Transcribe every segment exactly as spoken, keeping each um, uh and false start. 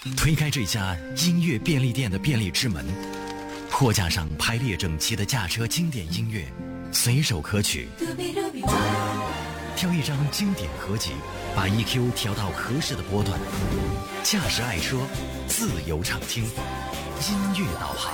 推开这家音乐便利店的便利之门，货架上排列整齐的驾车经典音乐，随手可取。挑一张经典合集，把 E Q 调到合适的波段，驾驶爱车，自由畅听，音乐导航。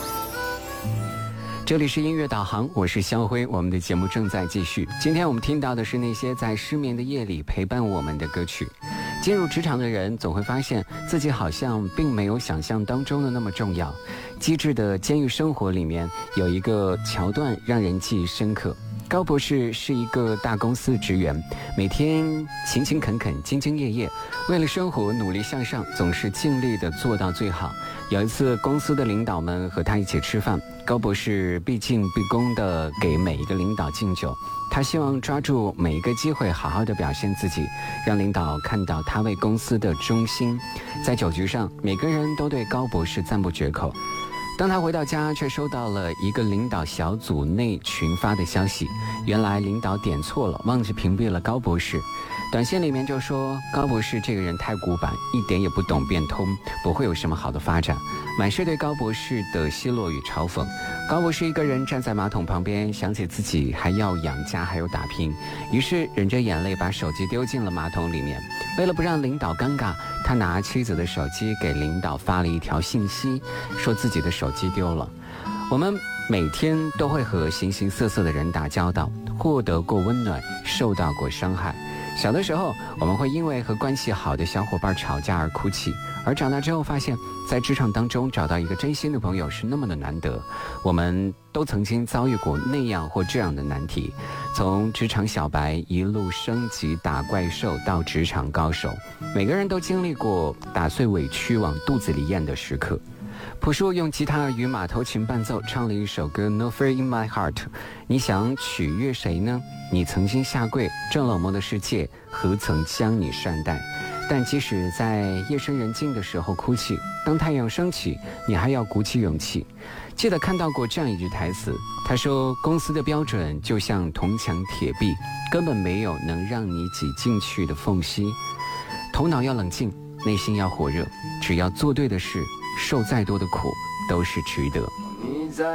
这里是音乐导航，我是肖辉，我们的节目正在继续。今天我们听到的是那些在失眠的夜里陪伴我们的歌曲。进入职场的人总会发现自己好像并没有想象当中的那么重要。机智的监狱生活里面有一个桥段让人记忆深刻。高博士是一个大公司职员，每天勤勤恳恳兢兢业业，为了生活努力向上，总是尽力的做到最好。有一次公司的领导们和他一起吃饭，高博士毕敬毕恭的给每一个领导敬酒，他希望抓住每一个机会好好的表现自己，让领导看到他为公司的忠心。在酒局上，每个人都对高博士赞不绝口。当他回到家，却收到了一个领导小组内群发的消息，原来领导点错了，忘记屏蔽了高博士。短信里面就说高博士这个人太古板，一点也不懂变通，不会有什么好的发展，满是对高博士的奚落与嘲讽。高博士一个人站在马桶旁边，想起自己还要养家还有打拼，于是忍着眼泪把手机丢进了马桶里面。为了不让领导尴尬，他拿妻子的手机给领导发了一条信息，说自己的手机丢了。我们每天都会和形形色色的人打交道，获得过温暖，受到过伤害。小的时候，我们会因为和关系好的小伙伴吵架而哭泣，而长大之后发现，在职场当中找到一个真心的朋友是那么的难得。我们都曾经遭遇过那样或这样的难题，从职场小白一路升级打怪兽到职场高手，每个人都经历过打碎委屈往肚子里咽的时刻。朴树用吉他与马头琴伴奏唱了一首歌 No Fear in My Heart。 你想取悦谁呢？你曾经下跪，这冷漠的世界何曾将你善待？但即使在夜深人静的时候哭泣，当太阳升起，你还要鼓起勇气。记得看到过这样一句台词，他说公司的标准就像铜墙铁壁，根本没有能让你挤进去的缝隙。头脑要冷静，内心要火热，只要做对的事，受再多的苦都是值得。